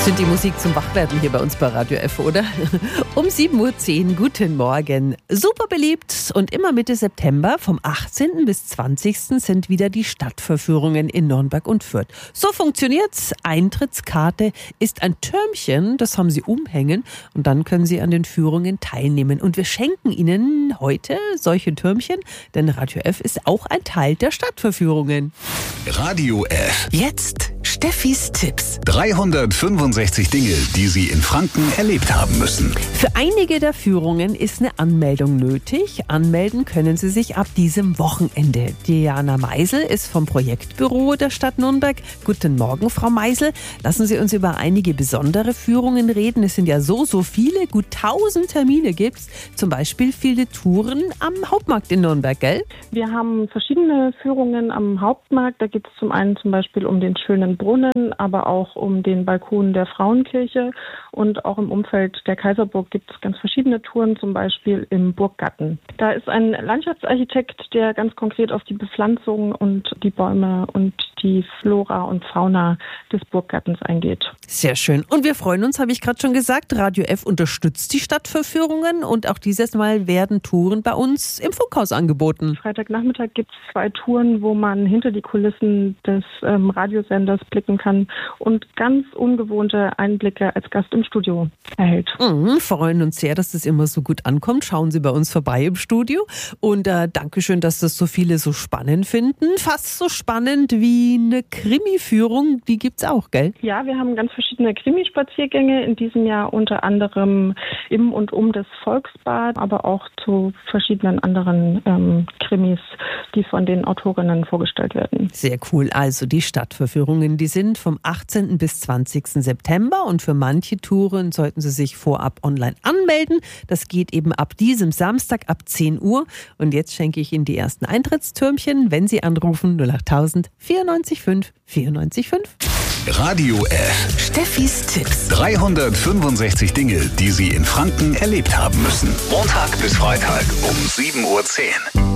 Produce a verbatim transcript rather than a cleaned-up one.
Sind die Musik zum Wachwerden hier bei uns bei Radio F, oder? Um sieben Uhr zehn, guten Morgen. Super beliebt und immer Mitte September vom achtzehnten bis zwanzigsten sind wieder die Stadtverführungen in Nürnberg und Fürth. So funktioniert's. Eintrittskarte ist ein Türmchen, das haben Sie umhängen und dann können Sie an den Führungen teilnehmen. Und wir schenken Ihnen heute solche Türmchen, denn Radio F ist auch ein Teil der Stadtverführungen. Radio F. Jetzt Steffis Tipps. dreihundertfünfundsechzig Dinge, die Sie in Franken erlebt haben müssen. Für einige der Führungen ist eine Anmeldung nötig. Anmelden können Sie sich ab diesem Wochenende. Diana Meisel ist vom Projektbüro der Stadt Nürnberg. Guten Morgen, Frau Meisel. Lassen Sie uns über einige besondere Führungen reden. Es sind ja so, so viele. Gut tausend Termine gibt's. Zum Beispiel viele Touren am Hauptmarkt in Nürnberg, gell? Wir haben verschiedene Führungen am Hauptmarkt. Da geht es zum einen zum Beispiel um den schönen Brunnen, aber auch um den Balkon der Frauenkirche. Und auch im Umfeld der Kaiserburg gibt es ganz verschiedene Touren, zum Beispiel im Burggarten. Da ist ein Landschaftsarchitekt, der ganz konkret auf die Bepflanzung und die Bäume und die Flora und Fauna des Burggartens eingeht. Sehr schön. Und wir freuen uns, habe ich gerade schon gesagt, Radio F unterstützt die Stadtverführungen und auch dieses Mal werden Touren bei uns im Funkhaus angeboten. Freitagnachmittag gibt es zwei Touren, wo man hinter die Kulissen des ähm, Radiosenders blicken kann und ganz ungewohnte Einblicke als Gast im Studio erhält. Mhm, freuen uns sehr, dass das immer so gut ankommt. Schauen Sie bei uns vorbei im Studio und äh, Dankeschön, dass das so viele so spannend finden. Fast so spannend wie eine Krimi-Führung, die gibt's auch, gell? Ja, wir haben ganz verschiedene Krimi-Spaziergänge in diesem Jahr, unter anderem im und um das Volksbad, aber auch zu verschiedenen anderen ähm, Krimis, die von den Autorinnen vorgestellt werden. Sehr cool. Also die Stadtverführungen, die sind vom achtzehnten bis zwanzigsten September und für manche Touren sollten Sie sich vorab online anmelden. Das geht eben ab diesem Samstag ab zehn Uhr und jetzt schenke ich Ihnen die ersten Eintrittstürmchen, wenn Sie anrufen null acht tausend vierundneunzig fünf vierundneunzig fünf. Radio F. Steffis Tipps. dreihundertfünfundsechzig Dinge, die Sie in Franken erlebt haben müssen. Montag bis Freitag um sieben Uhr zehn.